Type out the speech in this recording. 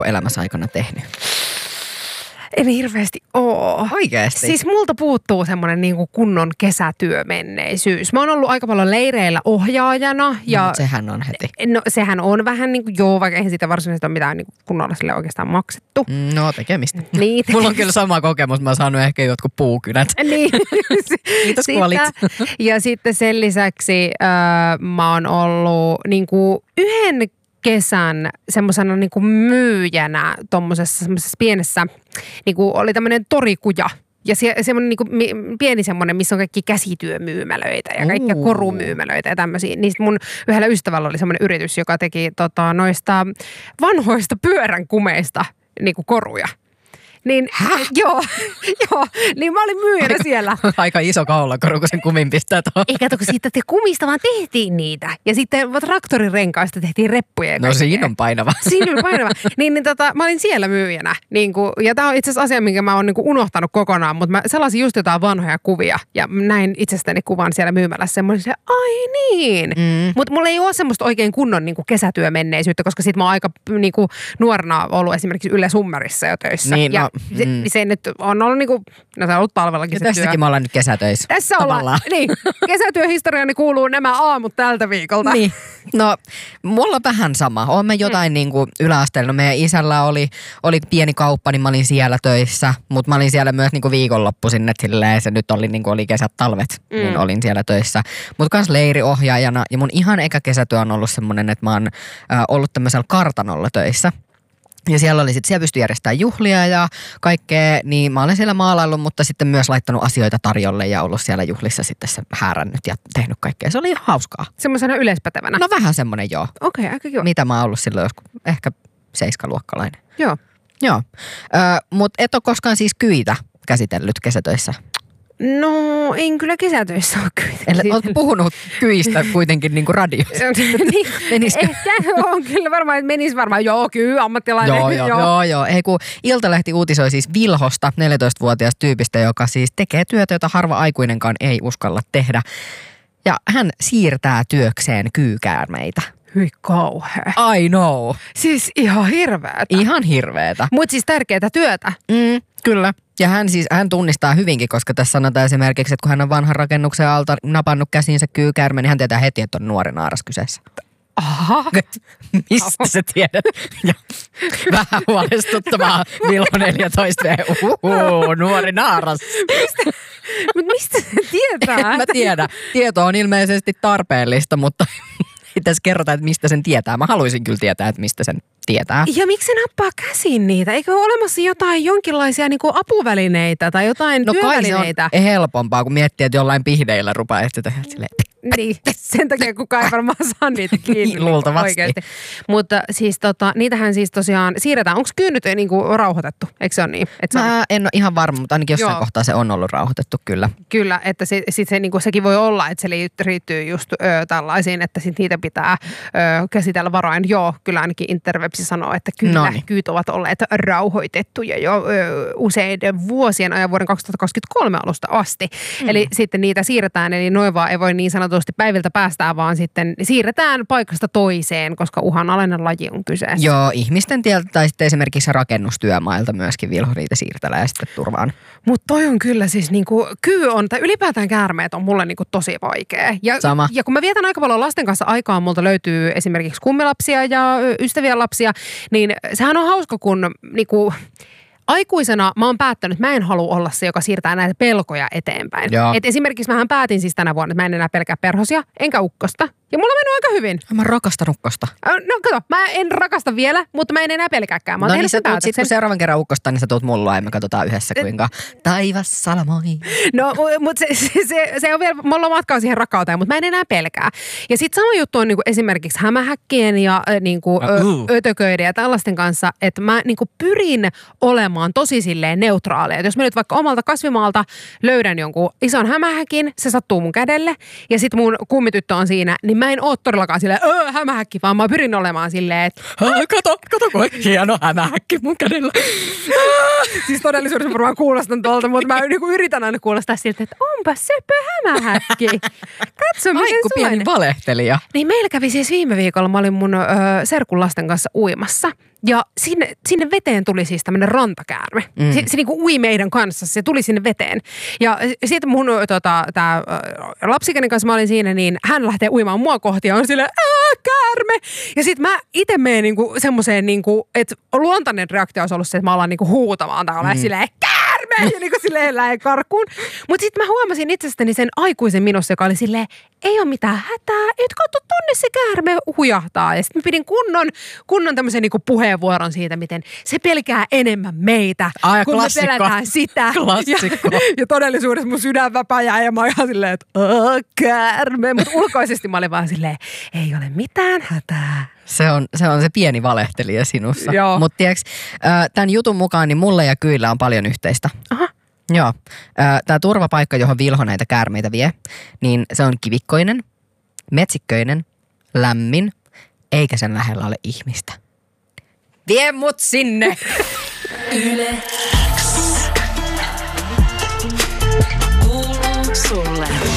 elämässä aikana tehnyt? En hirveästi oo. Oikeesti? Siis multa puuttuu semmoinen niinku kunnon kesätyömenneisyys. Mä oon ollut aika paljon leireillä ohjaajana. Ja No, sehän on heti. No sehän on vähän niinku, joo, vaikka eihän siitä varsinaisesti ole mitään niinku kunnolla sille oikeastaan maksettu. No, tekemistä. Niin. Mulla on kyllä sama kokemus. Mä oon saanut ehkä jotkut puukynät. Niin. Kiitos kun olit. Ja sitten sen lisäksi mä oon ollut niinku yhden kesän semmoisena niinku myyjänä tommosessa pienessä, niinku oli tämmöinen torikuja. Ja semmoinen niinku pieni semmoinen, missä on kaikki käsityömyymälöitä ja kaikkia korumyymälöitä ja tämmöisiä. Niin mun yhdellä ystävällä oli semmoinen yritys, joka teki noista vanhoista pyöränkumeista niinku koruja. Niin, joo, niin mä olin myyjänä siellä. Aika iso kaulakoru, kun sen kumin pistää tuohon. Ei kato, kun siitä kumista vaan tehtiin niitä. Ja sitten traktorirenkaista tehtiin reppuja. No siinä on painava. Siinä on painava. Mä olin siellä myyjänä. Ja tää on itse asiassa asia, minkä mä oon unohtanut kokonaan. Mutta mä selasin just jotain vanhoja kuvia. Ja näin itsestäni kuvan siellä myymälässä. Mä olin se, ai niin. Mutta mulla ei ole semmoista oikein kunnon kesätyömenneisyyttä. Koska sit mä oon aika nuorena ollut esimerkiksi Yle Summerissa jo töissä. Niin, ja se nyt on ollut no se on ollut talvellakin se tässäkin työ. me ollaan nyt kesätöissä. Tässä ollaan. Niin. Kesätyöhistoriani kuuluu nämä aamut tältä viikolta. Niin. No, mulla on vähän sama. Olemme jotain yläasteella. No, meidän isällä oli pieni kauppa, niin mä olin siellä töissä. Mutta mä olin siellä myös viikonloppuisin, että silleen se nyt oli kesät, talvet, niin olin siellä töissä. Mutta kans leiriohjaajana. Ja mun ihan eka kesätyö on ollut semmoinen, että mä oon ollut tämmöisellä kartanolla töissä. Ja siellä pystyi järjestämään juhlia ja kaikkea, niin mä olen siellä maalaillut, mutta sitten myös laittanut asioita tarjolle ja ollut siellä juhlissa sitten se häärännyt ja tehnyt kaikkea. Se oli ihan hauskaa. Semmoisena yleispätevänä? No vähän semmoinen, joo. Okei, aika kiva. Mitä mä oon ollut silloin joskus, ehkä 7-luokkalainen. Joo. Mutta et ole koskaan siis kyitä käsitellyt kesätöissä? No, en kyllä kesätöissä ole kyitä. Eli olet puhunut kyistä kuitenkin radiossa. Niin, ehkä on kyllä varmaan, että menisi varmaan, ammattilainen. Joo. Ei kun Iltalehti uutisoi siis Vilhosta, 14-vuotias tyypistä, joka siis tekee työtä, jota harva aikuinenkaan ei uskalla tehdä. Ja hän siirtää työkseen kyykäärmeitä. Hyi kauhea. I know. Siis ihan hirveetä. Ihan hirveetä. Mutta siis tärkeää työtä. Kyllä. Ja hän tunnistaa hyvinkin, koska tässä sanotaan esimerkiksi, että kun hän on vanhan rakennuksen alta napannut käsinsä kyykäärme, niin hän tietää heti, että on nuori naaras kyseessä. Aha. Mistä sä tiedät? Ja vähän huolestuttavaa. Vilho 14 nuori naaras. Mistä se tietää? En mä tiedä. Tieto on ilmeisesti tarpeellista, mutta ei tässä kerrota, että mistä sen tietää. Mä haluaisin kyllä tietää, että mistä sen tietää. Ja miksi se nappaa käsiin niitä? Eikö ole olemassa jotain jonkinlaisia apuvälineitä tai jotain työvälineitä? No kai se on helpompaa, kun miettii, että jollain pihdeillä rupeaa sitten silleen. Niin, sen takia kukaan ei varmaan saa niitä kiinni. Luultavasti. Oikeasti. Mutta siis niitähän siis tosiaan siirretään. Onko kyynyt rauhoitettu? Eikö se ole niin? Mä en ole ihan varma, mutta ainakin jossain kohtaa se on ollut rauhoitettu kyllä. Kyllä, että sekin voi olla, että se liittyy just tällaisiin, että sit niitä pitää käsitellä varoen. Joo, kyllä ainakin Interwebsi sanoo, että kyllä kyyt ovat olleet rauhoitettuja jo useiden vuosien ajan vuoden 2023 alusta asti. Eli sitten niitä siirretään, eli noin vaan ei voi niin sanotusti päiviltä päästään, vaan sitten siirretään paikasta toiseen, koska uhanalainen laji on kyseessä. Joo, ihmisten tieltä tai sitten esimerkiksi rakennustyömailta myöskin Vilho niitä siirtelee sitten turvaan. Mutta toi on kyllä siis kyy on, tai ylipäätään käärmeet on mulle tosi vaikea. Sama. Ja kun mä vietän aika paljon lasten kanssa aikaa, multa löytyy esimerkiksi kummilapsia ja ystäviä lapsia, niin sehän on hauska, kun aikuisena mä oon päättänyt, että mä en halua olla se, joka siirtää näitä pelkoja eteenpäin. Et esimerkiksi mähän päätin siis tänä vuonna, että mä en enää pelkää perhosia, enkä ukkosta. Ja mulla on mennyt aika hyvin. Mä rakastan ukkosta. No kato, mä en rakasta vielä, mutta mä en enää pelkääkään. Mä oon tehnyt sen päätöksen. Sitten kun seuraavan kerran ukkosta, niin sä tuut mulla ja me katsotaan yhdessä, kuinka taivas salamoi. No, mutta se on vielä, mulla on matkaa siihen rakkauteen, mutta mä en enää pelkää. Ja sitten sama juttu on esimerkiksi hämähäkkien ja ötököiden ja tällaisten kanssa, että mä pyrin olemaan tosi silleen neutraaleja. Et jos mä nyt vaikka omalta kasvimaalta löydän jonkun ison hämähäkin, se sattuu mun kädelle ja sitten mun kummityttö on siinä, niin mä en oo todellakaan silleen, hämähäkki, vaan mä pyrin olemaan silleen, että kato, kun hieno hämähäkki mun kädellä. Siis todellisuudessa varmaan kuulostan tuolta, mutta mä yritän aina kuulostaa siltä, että onpa söpö hämähäkki. Katso, miten Aikku pieni valehtelija. Niin meillä kävi siis viime viikolla, mä olin mun serkun lasten kanssa uimassa. Ja sinne veteen tuli siis tämmöinen rantakäärme. Se niinku ui meidän kanssa, se tuli sinne veteen. Ja sitten mun tää lapsikäinen kanssa mä olin siinä, niin hän lähtee uimaan mua kohti ja on silleen, käärme! Ja sitten mä itse menen niinku semmoseen, niinku, että luontainen reaktio olisi ollut se, että mä alan niinku huutamaan tai olen silleen, käärme! Ja niinku silleen lähen karkuun. Mutta sitten mä huomasin itsestäni sen aikuisen minussa, joka oli silleen, ei ole mitään hätää, et katso tonne se käärme hujahtaa. Ja sitten mä pidin kunnon tämmöisen niinku puheenvuoron siitä, miten se pelkää enemmän meitä, kun klassikko. me pelätään sitä. Klassikko. Ja todellisuudessa mun sydän väpäjää ja mä oon ihan silleen, että käärme. Mutta ulkoisesti mä olin vaan silleen, ei ole mitään hätää. Se on se pieni valehtelija sinussa. Mutta tiedätkö, tämän jutun mukaan niin mulle ja Kyillä on paljon yhteistä. Aha. Joo. Tämä turvapaikka, johon Vilho näitä käärmeitä vie, niin se on kivikkoinen, metsikköinen, lämmin, eikä sen lähellä ole ihmistä. Vie mut sinne! Yle X. Kuuluu sulle.